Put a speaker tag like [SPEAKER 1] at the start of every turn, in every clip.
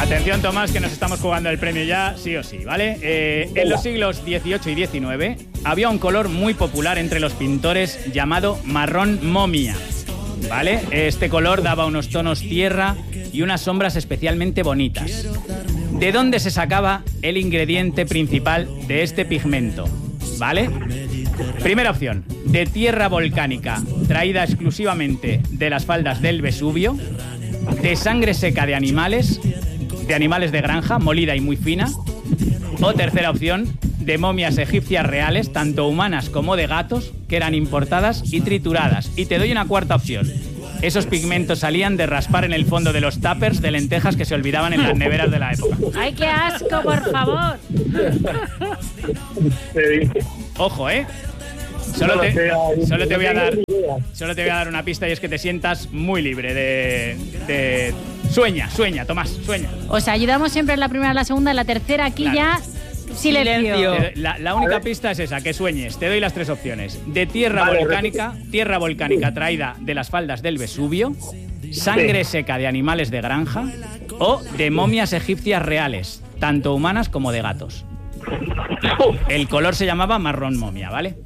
[SPEAKER 1] Atención, Tomás, que nos estamos jugando el premio ya, sí o sí, ¿vale? En los siglos XVIII y XIX había un color muy popular entre los pintores llamado marrón momia, ¿vale? Este color daba unos tonos tierra y unas sombras especialmente bonitas. ¿De dónde se sacaba el ingrediente principal de este pigmento? ¿Vale? Primera opción, de tierra volcánica traída exclusivamente de las faldas del Vesubio, de sangre seca de animales de granja, molida y muy fina. O tercera opción, de momias egipcias reales, tanto humanas como de gatos, que eran importadas y trituradas. Y te doy una cuarta opción. Esos pigmentos salían de raspar en el fondo de los tuppers de lentejas que se olvidaban en las neveras de la época.
[SPEAKER 2] ¡Ay, qué asco, por favor!
[SPEAKER 1] Ojo, ¿eh? Solo te voy a dar una pista, y es que te sientas muy libre de... Sueña, Tomás, sueña.
[SPEAKER 2] Os ayudamos siempre en la primera, la segunda, en la tercera, aquí claro. Ya... Silencio.
[SPEAKER 1] La única pista es esa, que sueñes. Te doy las tres opciones. De tierra volcánica traída de las faldas del Vesubio, sangre seca de animales de granja o de momias egipcias reales, tanto humanas como de gatos. El color se llamaba marrón momia, ¿vale?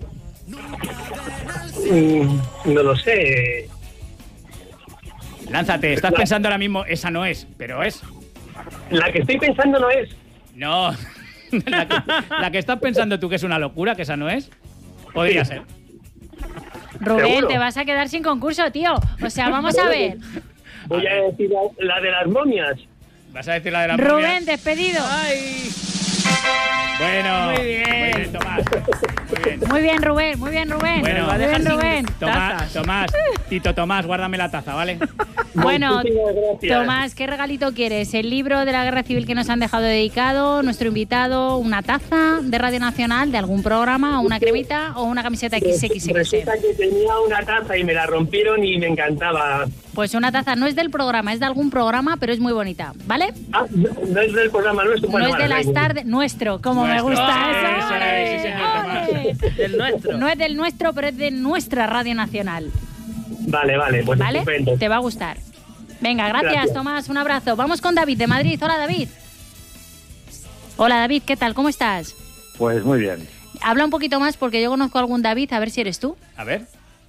[SPEAKER 3] No lo sé.
[SPEAKER 1] Lánzate, estás pensando ahora mismo, esa no es, pero es.
[SPEAKER 3] La que estoy pensando no es.
[SPEAKER 1] No. La que estás pensando tú que es una locura, que esa no es, podría ser.
[SPEAKER 2] Rubén,
[SPEAKER 3] ¿seguro?
[SPEAKER 2] Te vas a quedar sin concurso, tío. O sea, vamos a ver.
[SPEAKER 3] Voy a decir la de las momias.
[SPEAKER 1] ¿Vas a decir la de las momias?
[SPEAKER 2] Rubén, despedido.
[SPEAKER 1] Ay. Bueno, muy bien, Tomás.
[SPEAKER 2] Muy bien, Rubén.
[SPEAKER 1] Bueno,
[SPEAKER 2] muy bien, Rubén.
[SPEAKER 1] Tomás, Tito Tomás, guárdame la taza, ¿vale?
[SPEAKER 2] Bueno, Tomás, ¿qué regalito quieres? ¿El libro de la Guerra Civil que nos han dejado dedicado, nuestro invitado, una taza de Radio Nacional, de algún programa, o una cremita o una camiseta XXX?
[SPEAKER 3] Resulta que tenía una taza y me la rompieron y me encantaba.
[SPEAKER 2] Pues una taza no es del programa, es de algún programa, pero es muy bonita, ¿vale?
[SPEAKER 3] Ah, no es del programa nuestro.
[SPEAKER 2] No es de las tardes, nuestro, como me gusta eso.
[SPEAKER 1] Sí, señor, Tomás.
[SPEAKER 4] Del nuestro.
[SPEAKER 2] No es del nuestro, pero es de nuestra Radio Nacional.
[SPEAKER 3] Vale, pues
[SPEAKER 2] ¿vale?
[SPEAKER 3] estupendo.
[SPEAKER 2] Te va a gustar. Venga, gracias, Tomás, un abrazo. Vamos con David de Madrid. Hola, David. Hola, David, ¿qué tal? ¿Cómo estás?
[SPEAKER 5] Pues muy bien.
[SPEAKER 2] Habla un poquito más porque yo conozco a algún David, a ver si eres tú.
[SPEAKER 1] A ver.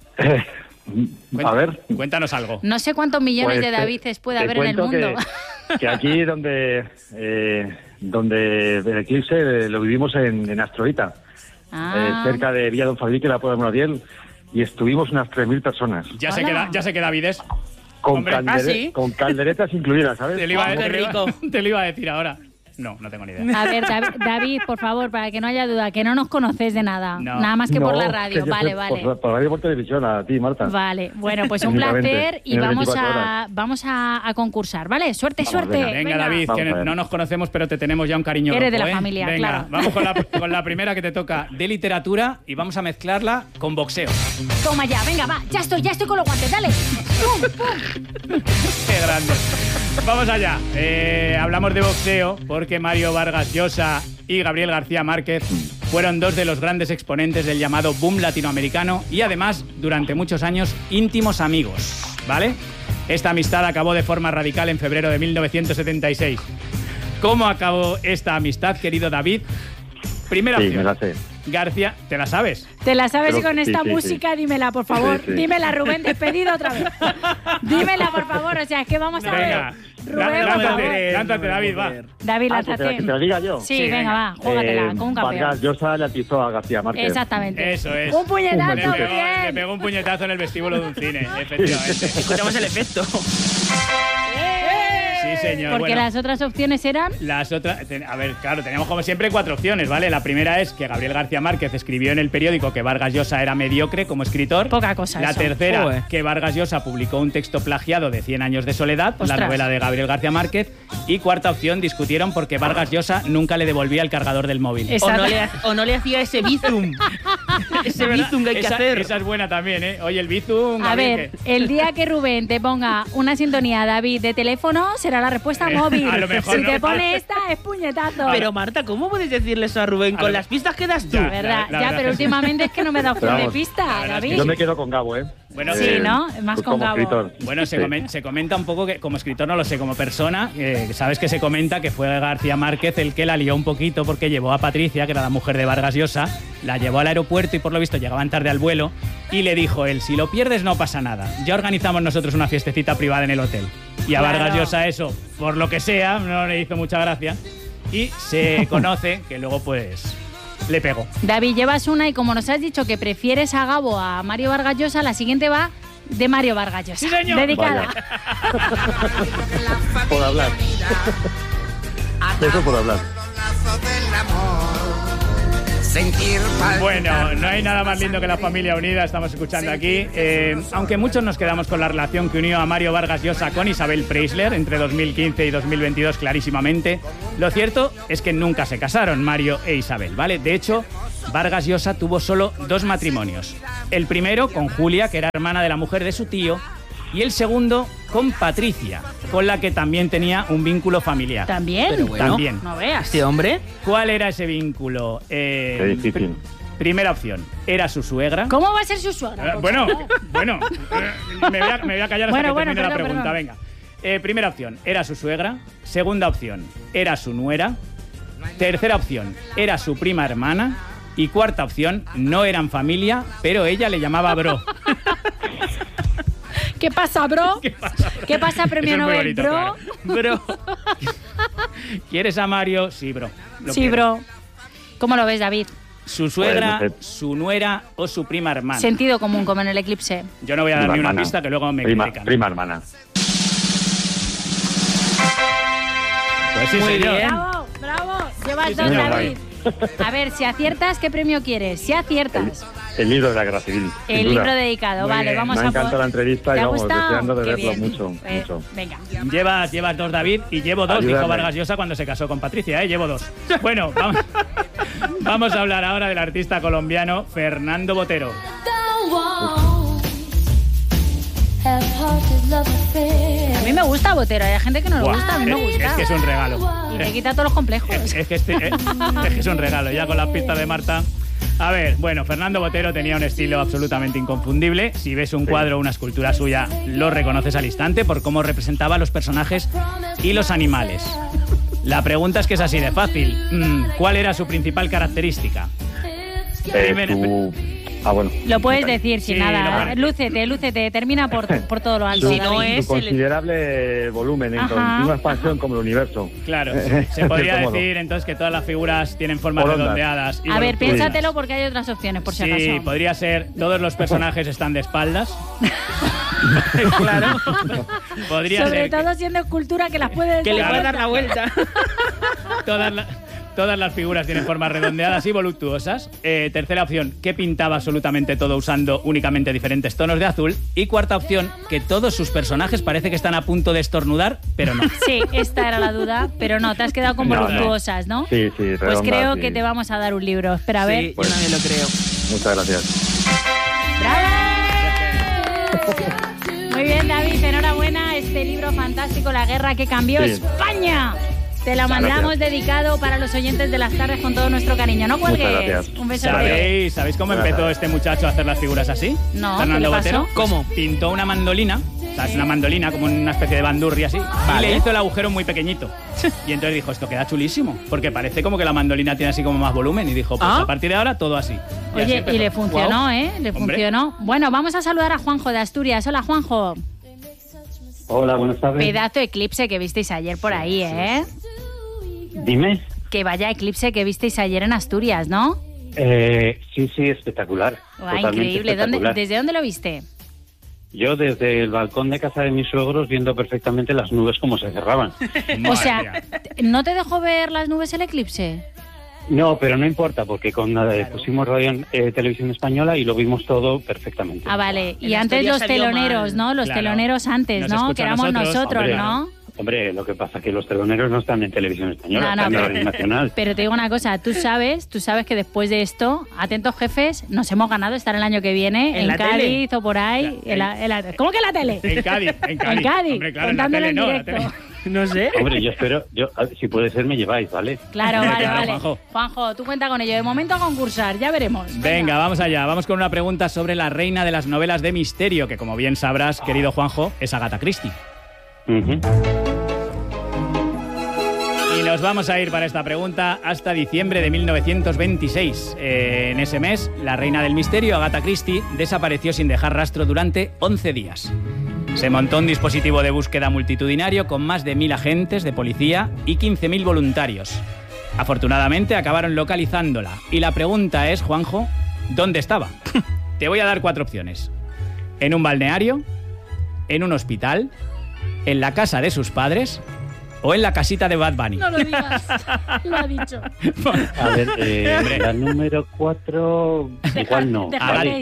[SPEAKER 5] A ver.
[SPEAKER 1] Cuéntanos algo.
[SPEAKER 2] No sé cuántos millones
[SPEAKER 5] Pues
[SPEAKER 2] de Davides puede haber en el mundo.
[SPEAKER 5] Que aquí donde el eclipse lo vivimos en Astrorita, cerca de Villa Don Fabrique, la Puebla de Moradiel, y estuvimos unas 3.000 personas.
[SPEAKER 1] Ya sé que David es.
[SPEAKER 5] Con calderetas incluidas, ¿sabes?
[SPEAKER 1] Te lo iba a decir ahora. No tengo ni idea.
[SPEAKER 2] A ver, David, por favor, para que no haya duda, que no nos conoces de nada.
[SPEAKER 1] No.
[SPEAKER 2] Nada más que por la radio. Vale.
[SPEAKER 5] Por radio y por televisión, a ti, Marta.
[SPEAKER 2] Vale, bueno, pues un placer y vamos a concursar, ¿vale? Suerte.
[SPEAKER 1] Venga, David, que no nos conocemos, pero te tenemos ya un cariño.
[SPEAKER 2] Eres
[SPEAKER 1] loco,
[SPEAKER 2] de la familia,
[SPEAKER 1] venga,
[SPEAKER 2] claro.
[SPEAKER 1] Vamos con la primera que te toca de literatura y vamos a mezclarla con boxeo.
[SPEAKER 2] Toma ya, venga, va. Ya estoy con los guantes, dale. ¡Pum!
[SPEAKER 1] Qué grande. Vamos allá. Hablamos de boxeo porque Mario Vargas Llosa y Gabriel García Márquez fueron dos de los grandes exponentes del llamado boom latinoamericano y además, durante muchos años, íntimos amigos, ¿vale? Esta amistad acabó de forma radical en febrero de 1976. ¿Cómo acabó esta amistad, querido David? Primera opción.
[SPEAKER 5] Sí, me la sé.
[SPEAKER 1] García, ¿te la sabes?
[SPEAKER 2] Te la sabes y con
[SPEAKER 5] sí,
[SPEAKER 2] esta
[SPEAKER 5] sí,
[SPEAKER 2] música, dímela, por favor.
[SPEAKER 5] Sí.
[SPEAKER 2] Dímela, Rubén, despedido otra vez. Dímela, por favor, o sea, es que vamos a
[SPEAKER 1] Venga,
[SPEAKER 2] ver. Rubén, por favor.
[SPEAKER 1] lánzate, David, va.
[SPEAKER 2] David,
[SPEAKER 5] Que
[SPEAKER 2] lánzate.
[SPEAKER 5] te la diga yo.
[SPEAKER 2] Sí, venga, va, júgatela, como un campeón.
[SPEAKER 5] Vargas Llosa le atizó a García Márquez.
[SPEAKER 2] Exactamente.
[SPEAKER 1] Eso es.
[SPEAKER 2] Un puñetazo,
[SPEAKER 1] Le
[SPEAKER 2] muy
[SPEAKER 1] pegó
[SPEAKER 2] bien.
[SPEAKER 1] un puñetazo en el vestíbulo de un cine, efectivamente.
[SPEAKER 4] Escuchamos el efecto.
[SPEAKER 1] Sí, señor.
[SPEAKER 2] Porque
[SPEAKER 1] Bueno,
[SPEAKER 2] las otras opciones eran...
[SPEAKER 1] las otras... A ver, claro, teníamos como siempre 4 opciones, ¿vale? La primera es que Gabriel García Márquez escribió en el periódico que Vargas Llosa era mediocre como escritor.
[SPEAKER 2] Poca cosa
[SPEAKER 1] La
[SPEAKER 2] eso.
[SPEAKER 1] tercera,
[SPEAKER 4] Joder.
[SPEAKER 1] que Vargas Llosa publicó un texto plagiado de 100 años de soledad,
[SPEAKER 2] Ostras.
[SPEAKER 1] la novela de Gabriel García Márquez. Y cuarta opción, discutieron porque Vargas Llosa nunca le devolvía el cargador del móvil.
[SPEAKER 4] O no le hacía ese bizum. Ese bizum que hay que hacer.
[SPEAKER 1] Esa es buena también, ¿eh? Oye, el bizum...
[SPEAKER 2] A ver, el día que Rubén te ponga una sintonía, David, de teléfono, será la respuesta móvil.
[SPEAKER 1] A lo mejor
[SPEAKER 2] si
[SPEAKER 1] no.
[SPEAKER 2] te pone esta, es puñetazo.
[SPEAKER 4] Pero Marta, ¿cómo puedes decirle eso a Rubén con las pistas que das tú?
[SPEAKER 1] Ya.
[SPEAKER 2] ¿Verdad?
[SPEAKER 1] La
[SPEAKER 2] Ya,
[SPEAKER 1] verdad
[SPEAKER 2] pero
[SPEAKER 1] es que
[SPEAKER 2] últimamente es que no me da opción de
[SPEAKER 5] Vamos,
[SPEAKER 2] pista,
[SPEAKER 1] verdad es que
[SPEAKER 2] David.
[SPEAKER 5] Yo me quedo con Gabo, ¿eh?
[SPEAKER 1] Bueno,
[SPEAKER 2] Sí, ¿no? Más
[SPEAKER 5] pues
[SPEAKER 2] con
[SPEAKER 5] como
[SPEAKER 2] Gabo.
[SPEAKER 5] escritor.
[SPEAKER 1] Bueno,
[SPEAKER 5] Sí.
[SPEAKER 1] se comenta un poco que, como escritor no lo sé, como persona, sabes que se comenta que fue García Márquez el que la lió un poquito porque llevó a Patricia, que era la mujer de Vargas Llosa, la llevó al aeropuerto y por lo visto llegaban tarde al vuelo y le dijo él, si lo pierdes no pasa nada, ya organizamos nosotros una fiestecita privada en el hotel. Y a
[SPEAKER 2] Claro.
[SPEAKER 1] Vargas Llosa eso, por lo que sea, no le hizo mucha gracia y se conoce que luego pues le pegó.
[SPEAKER 2] David, llevas una y como nos has dicho que prefieres a Gabo a Mario Vargas Llosa, la siguiente va de Mario Vargas Llosa.
[SPEAKER 1] ¡Sí, señor!
[SPEAKER 2] Dedicada.
[SPEAKER 5] Por hablar. De eso puedo hablar.
[SPEAKER 1] Bueno, no hay nada más lindo que la familia unida, estamos escuchando aquí. Aunque muchos nos quedamos con la relación que unió a Mario Vargas Llosa con Isabel Preisler entre 2015 y 2022 clarísimamente, lo cierto es que nunca se casaron Mario e Isabel, ¿vale? De hecho, Vargas Llosa tuvo solo 2 matrimonios. El primero con Julia, que era hermana de la mujer de su tío, y el segundo con Patricia, con la que también tenía un vínculo familiar.
[SPEAKER 2] ¿También?
[SPEAKER 4] Pero bueno,
[SPEAKER 1] También.
[SPEAKER 2] No veas.
[SPEAKER 4] ¿Este hombre?
[SPEAKER 1] ¿Cuál era ese vínculo?
[SPEAKER 5] Qué difícil.
[SPEAKER 1] Primera opción, era su suegra.
[SPEAKER 2] ¿Cómo va a ser su suegra?
[SPEAKER 1] Bueno, me voy a callar hasta
[SPEAKER 2] Bueno,
[SPEAKER 1] que termine la
[SPEAKER 2] perdón,
[SPEAKER 1] pregunta,
[SPEAKER 2] perdón.
[SPEAKER 1] venga. Primera opción, era su suegra. Segunda opción, era su nuera. Tercera opción, era su prima hermana. Y cuarta opción, no eran familia, pero ella le llamaba bro.
[SPEAKER 2] ¿Qué pasa, bro? ¿Qué pasa, premio
[SPEAKER 1] Eso es muy
[SPEAKER 2] Nobel,
[SPEAKER 1] bonito,
[SPEAKER 2] bro?
[SPEAKER 1] claro. Bro. ¿Quieres a Mario? Sí, bro. Lo
[SPEAKER 2] Sí,
[SPEAKER 1] quiero.
[SPEAKER 2] bro. ¿Cómo lo ves, David?
[SPEAKER 1] Su suegra,
[SPEAKER 5] Pues,
[SPEAKER 1] su nuera o su prima hermana.
[SPEAKER 2] Sentido común, como en el eclipse.
[SPEAKER 1] Yo no voy a dar
[SPEAKER 5] Prima
[SPEAKER 1] ni una
[SPEAKER 5] hermana.
[SPEAKER 1] pista que luego me
[SPEAKER 5] Prima,
[SPEAKER 1] critican.
[SPEAKER 5] prima hermana.
[SPEAKER 1] Pues sí,
[SPEAKER 4] Muy
[SPEAKER 1] señor.
[SPEAKER 4] bien.
[SPEAKER 2] ¡Bravo! ¡Bravo! Llevas
[SPEAKER 1] Sí,
[SPEAKER 2] dos,
[SPEAKER 1] señor,
[SPEAKER 2] David. A ver, si aciertas, ¿qué premio quieres? Si aciertas.
[SPEAKER 5] El libro de la Guerra Civil. sin
[SPEAKER 2] El
[SPEAKER 5] duda.
[SPEAKER 2] libro dedicado,
[SPEAKER 1] Muy
[SPEAKER 2] vale,
[SPEAKER 1] bien.
[SPEAKER 2] vamos
[SPEAKER 5] Me ha
[SPEAKER 2] a
[SPEAKER 5] encantado la entrevista
[SPEAKER 2] ¿Te
[SPEAKER 5] y
[SPEAKER 2] ha
[SPEAKER 5] vamos,
[SPEAKER 2] gustado?
[SPEAKER 5] deseando de
[SPEAKER 2] Qué
[SPEAKER 5] verlo
[SPEAKER 2] bien.
[SPEAKER 5] mucho, mucho.
[SPEAKER 2] Venga.
[SPEAKER 1] Llevas 2, David, y llevo 2, dijo
[SPEAKER 5] Ayúdame.
[SPEAKER 1] Vargas Llosa cuando se casó con Patricia, llevo 2. Bueno, vamos a hablar ahora del artista colombiano Fernando Botero.
[SPEAKER 2] A mí me gusta Botero, hay gente que no le
[SPEAKER 1] Buah,
[SPEAKER 2] gusta, a mí me gusta.
[SPEAKER 1] es que es un regalo.
[SPEAKER 2] Y te quita todos los complejos.
[SPEAKER 1] Es que es un regalo, ya con las pistas de Marta. A ver, bueno, Fernando Botero tenía un estilo absolutamente inconfundible. Si ves un cuadro o una escultura suya, lo reconoces al instante por cómo representaba a los personajes y los animales. La pregunta es que es así de fácil. ¿Cuál era su principal característica?
[SPEAKER 5] Bueno.
[SPEAKER 2] Lo puedes decir sin
[SPEAKER 1] Sí,
[SPEAKER 2] nada.
[SPEAKER 1] lo-
[SPEAKER 2] Lúcete, termina por todo lo alto.
[SPEAKER 4] Si no
[SPEAKER 2] David.
[SPEAKER 4] es-
[SPEAKER 5] Su considerable volumen en
[SPEAKER 2] Ajá.
[SPEAKER 5] continua expansión como el universo.
[SPEAKER 1] Claro, se podría
[SPEAKER 5] Cómodo.
[SPEAKER 1] decir entonces que todas las figuras tienen formas
[SPEAKER 5] Por ondas.
[SPEAKER 1] redondeadas. y
[SPEAKER 2] A ver,
[SPEAKER 1] voluptuosas.
[SPEAKER 2] piénsatelo porque hay otras opciones, por si
[SPEAKER 1] Sí,
[SPEAKER 2] acaso.
[SPEAKER 1] podría ser, todos los personajes están de espaldas.
[SPEAKER 4] Claro.
[SPEAKER 1] Podría
[SPEAKER 2] Sobre
[SPEAKER 1] ser que
[SPEAKER 2] todo siendo escultura que las puedes
[SPEAKER 4] Que le
[SPEAKER 1] Claro.
[SPEAKER 4] puede dar la vuelta.
[SPEAKER 1] todas las figuras tienen formas redondeadas y voluptuosas. Tercera opción, que pintaba absolutamente todo usando únicamente diferentes tonos de azul. Y cuarta opción, que todos sus personajes parece que están a punto de estornudar, pero no.
[SPEAKER 2] Sí, esta era la duda, pero no, te has quedado con
[SPEAKER 5] No,
[SPEAKER 2] voluptuosas, ¿no?
[SPEAKER 5] Sí, sí,
[SPEAKER 2] Pues
[SPEAKER 5] redondas,
[SPEAKER 2] creo
[SPEAKER 5] sí.
[SPEAKER 2] que te vamos a dar un libro. Espera, a ver.
[SPEAKER 4] Sí, yo también lo creo.
[SPEAKER 5] Muchas gracias.
[SPEAKER 2] ¡Bravo! Muy bien, David, enhorabuena. Este libro fantástico, La guerra que cambió
[SPEAKER 5] Sí.
[SPEAKER 2] España. Te la mandamos dedicado para los oyentes de las tardes con todo nuestro cariño. No cuelgues.
[SPEAKER 5] Muchas gracias.
[SPEAKER 2] Un beso.
[SPEAKER 1] ¿Sabéis cómo empezó este muchacho a hacer las figuras así?
[SPEAKER 2] No,
[SPEAKER 1] Fernando
[SPEAKER 2] ¿qué le pasó?
[SPEAKER 1] Botero.
[SPEAKER 4] ¿Cómo?
[SPEAKER 1] Pintó una mandolina, o sea, es una mandolina como una especie de bandurria así, y le hizo el agujero muy pequeñito. Y entonces dijo, esto queda chulísimo, porque parece como que la mandolina tiene así como más volumen, y dijo, pues
[SPEAKER 4] Ah.
[SPEAKER 1] a partir de ahora todo así. Y así
[SPEAKER 2] Oye,
[SPEAKER 1] empezó.
[SPEAKER 2] y le funcionó,
[SPEAKER 1] Guau.
[SPEAKER 2] ¿eh? Le
[SPEAKER 1] Hombre.
[SPEAKER 2] funcionó. Bueno, vamos a saludar a Juanjo de Asturias. Hola, Juanjo.
[SPEAKER 6] Hola, buenas tardes.
[SPEAKER 2] Pedazo de eclipse que visteis ayer por ahí, ¿eh?
[SPEAKER 6] Dime.
[SPEAKER 2] Que vaya eclipse que visteis ayer en Asturias, ¿no?
[SPEAKER 6] Sí, espectacular.
[SPEAKER 2] Guau,
[SPEAKER 6] Totalmente
[SPEAKER 2] increíble.
[SPEAKER 6] espectacular.
[SPEAKER 2] ¿Desde dónde lo viste?
[SPEAKER 6] Yo desde el balcón de casa de mis suegros viendo perfectamente las nubes como se cerraban.
[SPEAKER 2] O
[SPEAKER 1] Madre
[SPEAKER 2] sea,
[SPEAKER 1] mía.
[SPEAKER 2] ¿no te dejó ver las nubes el eclipse?
[SPEAKER 6] No, pero no importa porque con pusimos radio televisión española y lo vimos todo perfectamente.
[SPEAKER 2] Ah, vale.
[SPEAKER 4] En
[SPEAKER 2] Y antes
[SPEAKER 4] Asturias
[SPEAKER 2] los
[SPEAKER 4] salió
[SPEAKER 2] teloneros,
[SPEAKER 4] mal.
[SPEAKER 2] ¿no? Los
[SPEAKER 1] Claro.
[SPEAKER 2] teloneros antes,
[SPEAKER 1] Nos
[SPEAKER 2] ¿no?
[SPEAKER 1] escuchan
[SPEAKER 2] Que éramos
[SPEAKER 1] nosotros,
[SPEAKER 2] nosotros,
[SPEAKER 6] hombre.
[SPEAKER 2] ¿no?
[SPEAKER 6] Hombre, lo que pasa es que los teloneros no están en televisión española,
[SPEAKER 2] No,
[SPEAKER 6] están en
[SPEAKER 2] pero,
[SPEAKER 6] Radio Nacional.
[SPEAKER 2] pero te digo una cosa, tú sabes que después de esto, atentos jefes, nos hemos ganado estar el año que viene
[SPEAKER 4] ¿En
[SPEAKER 2] en
[SPEAKER 4] la
[SPEAKER 2] Cádiz
[SPEAKER 4] tele?
[SPEAKER 2] o por ahí.
[SPEAKER 1] Ya,
[SPEAKER 2] ¿Cómo que en la tele?
[SPEAKER 1] En Cádiz, en Cádiz.
[SPEAKER 2] En Cádiz,
[SPEAKER 1] Hombre, claro, en la
[SPEAKER 2] contándolo
[SPEAKER 1] tele
[SPEAKER 2] en
[SPEAKER 1] no, la
[SPEAKER 2] directo.
[SPEAKER 1] tele.
[SPEAKER 4] No sé.
[SPEAKER 6] Hombre, yo espero, si puede ser, me lleváis, ¿vale?
[SPEAKER 2] Claro, vale.
[SPEAKER 1] Juanjo.
[SPEAKER 2] Juanjo, tú cuenta con ello. De momento a concursar, ya veremos.
[SPEAKER 1] Venga, vamos allá. Vamos con una pregunta sobre la reina de las novelas de misterio, que como bien sabrás, querido Juanjo, es Agatha Christie. Y nos vamos a ir para esta pregunta hasta diciembre de 1926. En ese mes, la reina del misterio, Agatha Christie, desapareció sin dejar rastro durante 11 días. Se montó un dispositivo de búsqueda multitudinario con más de 1.000 agentes de policía y 15.000 voluntarios. Afortunadamente acabaron localizándola. Y la pregunta es, Juanjo, ¿dónde estaba? Te voy a dar 4 opciones. ¿En un balneario? ¿En un hospital? ¿En la casa de sus padres? ¿O en la casita de Bad Bunny?
[SPEAKER 2] No lo digas, lo ha dicho.
[SPEAKER 6] A ver, la número 4, igual no.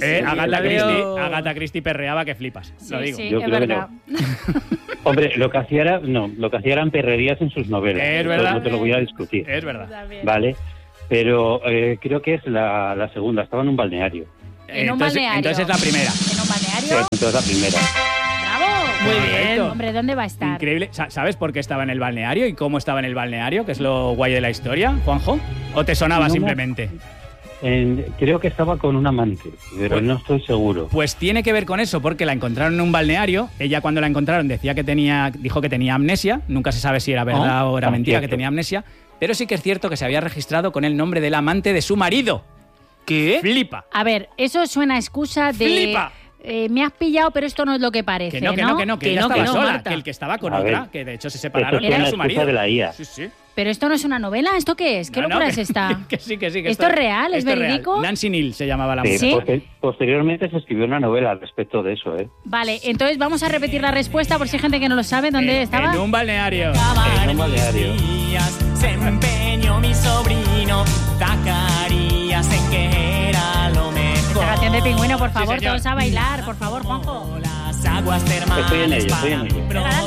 [SPEAKER 1] Agatha Christie perreaba que flipas,
[SPEAKER 2] sí,
[SPEAKER 1] lo digo.
[SPEAKER 2] Sí,
[SPEAKER 6] yo
[SPEAKER 2] es
[SPEAKER 6] creo
[SPEAKER 2] verdad.
[SPEAKER 6] que no. Hombre, lo que hacía eran perrerías en sus novelas.
[SPEAKER 1] Es verdad.
[SPEAKER 6] No te lo voy a discutir.
[SPEAKER 1] Es verdad.
[SPEAKER 6] Vale, pero creo que es la segunda, estaba en un balneario.
[SPEAKER 2] En un balneario.
[SPEAKER 1] Entonces es la primera.
[SPEAKER 2] ¿En un balneario?
[SPEAKER 6] Entonces la primera.
[SPEAKER 2] ¡Bravo!
[SPEAKER 4] Muy bien.
[SPEAKER 2] Hombre, ¿dónde va a estar?
[SPEAKER 1] Increíble. ¿Sabes por qué estaba en el balneario y cómo estaba en el balneario? ¿Que es lo guay de la historia, Juanjo? ¿O te sonaba simplemente?
[SPEAKER 6] Creo que estaba con un amante, pero no estoy seguro.
[SPEAKER 1] Pues tiene que ver con eso, porque la encontraron en un balneario. Ella, cuando la encontraron, dijo que tenía amnesia. Nunca se sabe si era verdad o era mentira, que tenía amnesia. Pero sí que es cierto que se había registrado con el nombre del amante de su marido.
[SPEAKER 4] ¿Qué?
[SPEAKER 1] Flipa.
[SPEAKER 2] A ver, eso suena a excusa de...
[SPEAKER 1] ¡Flipa!
[SPEAKER 2] Me has pillado, pero esto no es lo que parece,
[SPEAKER 1] Que no, que ella estaba sola,
[SPEAKER 2] Marta.
[SPEAKER 1] que el que estaba con
[SPEAKER 6] A
[SPEAKER 1] otra,
[SPEAKER 6] ver,
[SPEAKER 1] que de hecho se separaron,
[SPEAKER 6] esto es
[SPEAKER 1] era
[SPEAKER 6] una
[SPEAKER 1] su marido.
[SPEAKER 6] excusa de la IA.
[SPEAKER 1] Sí.
[SPEAKER 2] Pero esto no es una novela, ¿esto qué es? ¿Qué locura es esta?
[SPEAKER 1] Que sí.
[SPEAKER 2] ¿Esto es real? ¿Es verídico?
[SPEAKER 1] Real. Nancy Neal se llamaba la
[SPEAKER 6] Sí,
[SPEAKER 1] mujer.
[SPEAKER 6] posteriormente se escribió una novela al respecto de eso, ¿eh?
[SPEAKER 2] Vale, entonces vamos a repetir la respuesta por si hay gente que no lo sabe. ¿Dónde estaba?
[SPEAKER 1] En un balneario.
[SPEAKER 6] En un balneario.
[SPEAKER 7] Se empeñó mi sobrino Zacarías en que era lo mejor.
[SPEAKER 2] Esta canción de Pingüino, por favor,
[SPEAKER 1] señor.
[SPEAKER 2] todos a bailar, por favor, Juanjo.
[SPEAKER 7] Las aguas termales.
[SPEAKER 6] Estoy en ello.
[SPEAKER 2] Venga, dale.